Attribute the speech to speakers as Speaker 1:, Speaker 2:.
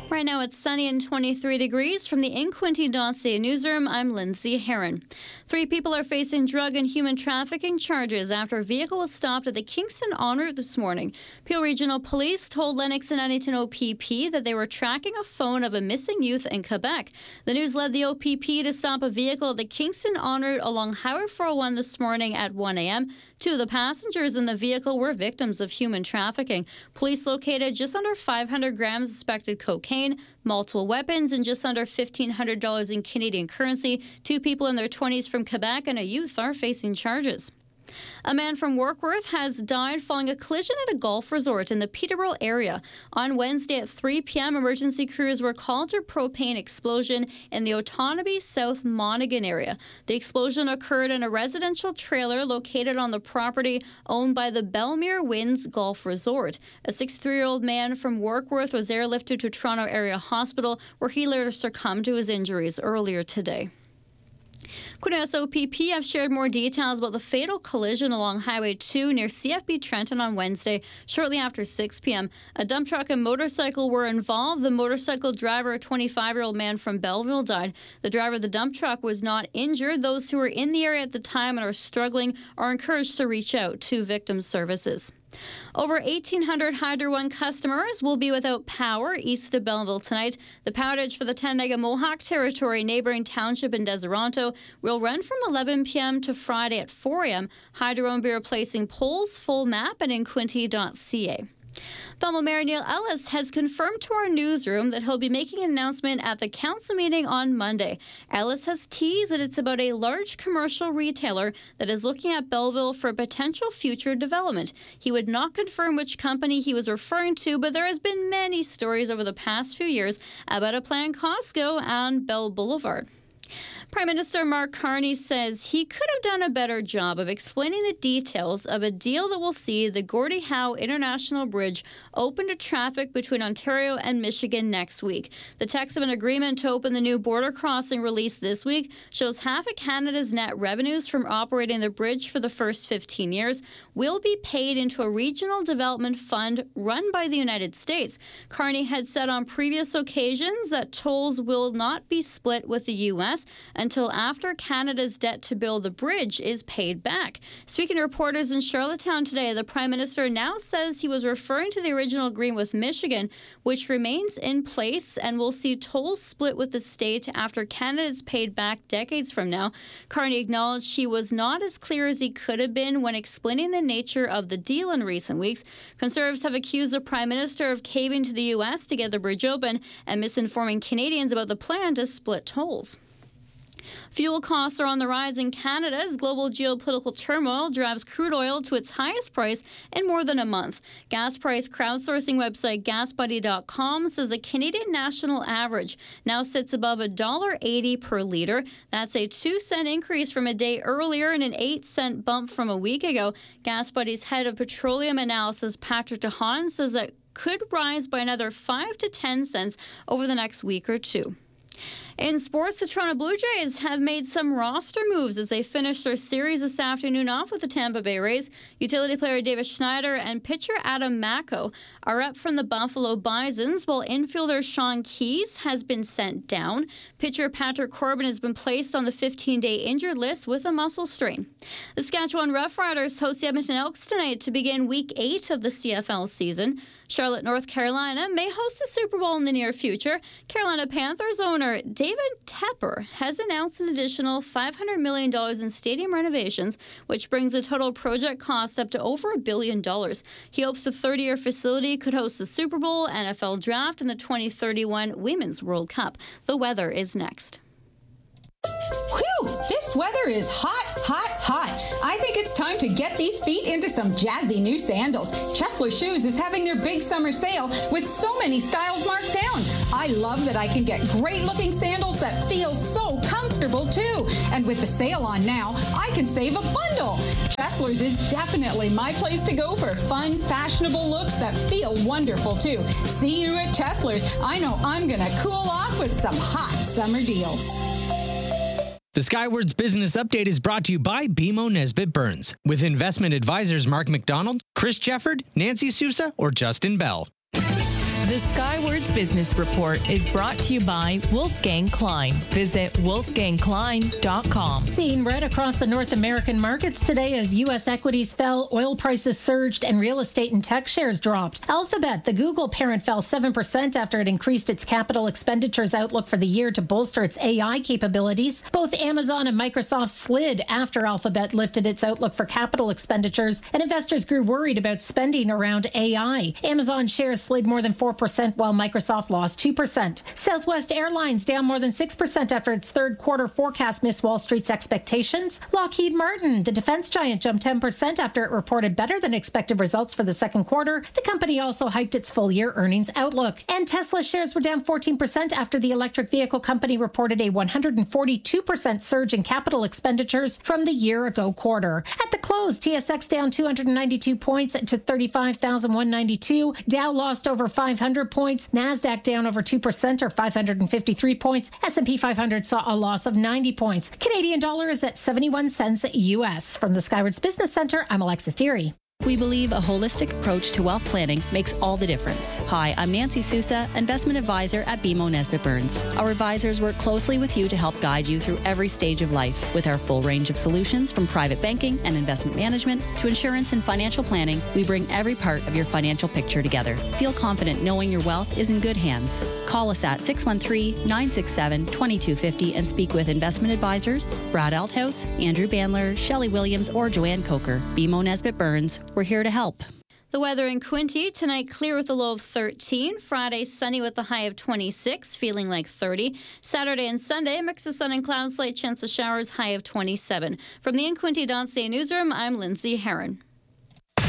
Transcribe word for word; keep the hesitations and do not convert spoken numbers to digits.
Speaker 1: Right now it's sunny and twenty-three degrees. From the in quinte dot c a newsroom, I'm Lindsay Heron. Three people are facing drug and human trafficking charges after a vehicle was stopped at the Kingston en route this morning. Peel Regional Police told Lennox and Huntington O P P that they were tracking a phone of a missing youth in Quebec. The news led the O P P to stop a vehicle at the Kingston en route along Highway four oh one this morning at one a m Two of the passengers in the vehicle were victims of human trafficking. Police located just under five hundred grams of suspected cocaine, multiple weapons, and just under fifteen hundred dollars in Canadian currency. Two people in their twenties from Quebec and a youth are facing charges. A man from Warkworth has died following a collision at a golf resort in the Peterborough area. On Wednesday at three p m, emergency crews were called to a propane explosion in the Otonabee South Monaghan area. The explosion occurred in a residential trailer located on the property owned by the Belmere Winds Golf Resort. A sixty-three-year-old man from Warkworth was airlifted to Toronto Area Hospital, where he later succumbed to his injuries earlier today. Quinte S O P P have shared more details about the fatal collision along Highway two near C F B Trenton on Wednesday, shortly after six p m A dump truck and motorcycle were involved. The motorcycle driver, a twenty-five-year-old man from Belleville, died. The driver of the dump truck was not injured. Those who were in the area at the time and are struggling are encouraged to reach out to victim services. Over eighteen hundred Hydro One customers will be without power east of Belleville tonight. The power outage for the Tanega Mohawk Territory neighboring township in Deseronto will run from eleven p m to Friday at four a m Hydro One will be replacing poles. Full map at in quinte dot c a. Belleville Mayor Neil Ellis has confirmed to our newsroom that he'll be making an announcement at the council meeting on Monday. Ellis has teased that it's about a large commercial retailer that is looking at Belleville for potential future development. He would not confirm which company he was referring to, but there has been many stories over the past few years about a planned Costco on Bell Boulevard. Prime Minister Mark Carney says he could have done a better job of explaining the details of a deal that will see the Gordie Howe International Bridge open to traffic between Ontario and Michigan next week. The text of an agreement to open the new border crossing released this week shows half of Canada's net revenues from operating the bridge for the first fifteen years will be paid into a regional development fund run by the United States. Carney had said on previous occasions that tolls will not be split with the U S until after Canada's debt to build the bridge is paid back. Speaking to reporters in Charlottetown today, the Prime Minister now says he was referring to the original agreement with Michigan, which remains in place and will see tolls split with the state after Canada is paid back decades from now. Carney acknowledged he was not as clear as he could have been when explaining the nature of the deal in recent weeks. Conservatives have accused the Prime Minister of caving to the U S to get the bridge open and misinforming Canadians about the plan to split tolls. Fuel costs are on the rise in Canada as global geopolitical turmoil drives crude oil to its highest price in more than a month. Gas price crowdsourcing website gas buddy dot com says a Canadian national average now sits above one dollar eighty per litre. That's a two cent increase from a day earlier and an eight cent bump from a week ago. Gas Buddy's head of petroleum analysis, Patrick DeHaan, says that could rise by another five to ten cents over the next week or two. In sports, the Toronto Blue Jays have made some roster moves as they finish their series this afternoon off with the Tampa Bay Rays. Utility player David Schneider and pitcher Adam Macko are up from the Buffalo Bisons, while infielder Sean Keyes has been sent down. Pitcher Patrick Corbin has been placed on the fifteen-day injured list with a muscle strain. The Saskatchewan Roughriders host the Edmonton Elks tonight to begin Week eight of the C F L season. Charlotte, North Carolina may host the Super Bowl in the near future. Carolina Panthers owner David Tepper has announced an additional five hundred million dollars in stadium renovations, which brings the total project cost up to over a billion dollars. He hopes the thirty-year facility could host the Super Bowl, N F L Draft, and the twenty thirty-one Women's World Cup. The weather is next.
Speaker 2: Whew! This weather is hot, hot, hot. I think it's time to get these feet into some jazzy new sandals. Chesler Shoes is having their big summer sale with so many styles marked down. I love that I can get great-looking sandals that feel so comfortable, too. And with the sale on now, I can save a bundle. Chesler's is definitely my place to go for fun, fashionable looks that feel wonderful, too. See you at Chesler's. I know I'm going to cool off with some hot summer deals.
Speaker 3: The Skywards Business Update is brought to you by B M O Nesbitt Burns, with investment advisors Mark McDonald, Chris Jefford, Nancy Sousa, or Justin Bell.
Speaker 4: The Skywards Business Report is brought to you by Wolfgang Klein. Visit wolfgang klein dot com.
Speaker 5: Seen right across the North American markets today as U S equities fell, oil prices surged, and real estate and tech shares dropped. Alphabet, the Google parent, fell seven percent after it increased its capital expenditures outlook for the year to bolster its A I capabilities. Both Amazon and Microsoft slid after Alphabet lifted its outlook for capital expenditures, and investors grew worried about spending around A I. Amazon shares slid more than four percent while Microsoft lost two percent. Southwest Airlines down more than six percent after its third quarter forecast missed Wall Street's expectations. Lockheed Martin, the defense giant, jumped ten percent after it reported better than expected results for the second quarter. The company also hiked its full year earnings outlook. And Tesla shares were down fourteen percent after the electric vehicle company reported a one hundred forty-two percent surge in capital expenditures from the year ago quarter. At the close, T S X down two hundred ninety-two points to thirty-five thousand one hundred ninety-two. Dow lost over five hundred points. NASDAQ down over two percent or five hundred fifty-three points. S and P five hundred saw a loss of ninety points. Canadian dollar is at seventy-one cents U S. From the Skywards Business Center, I'm Alexis Deary.
Speaker 6: We believe a holistic approach to wealth planning makes all the difference. Hi, I'm Nancy Sousa, investment advisor at B M O Nesbitt Burns. Our advisors work closely with you to help guide you through every stage of life. With our full range of solutions from private banking and investment management to insurance and financial planning, we bring every part of your financial picture together. Feel confident knowing your wealth is in good hands. Call us at six one three, nine six seven, two two five zero and speak with investment advisors Brad Althouse, Andrew Bandler, Shelley Williams, or Joanne Coker. B M O Nesbitt Burns. We're here to help.
Speaker 1: The weather in Quinte tonight, clear with a low of thirteen. Friday, sunny with a high of twenty-six, feeling like thirty. Saturday and Sunday, a mix of sun and clouds, slight chance of showers, high of twenty-seven. From the In Quinte Dot C A newsroom, I'm Lindsay Herron.